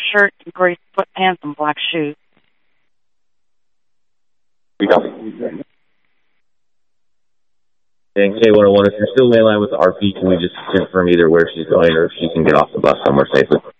shirt, gray pants, and black shoes. We copy. And K101, if you're still mainline with the RP, can we just confirm either where she's going or if she can get off the bus somewhere safely?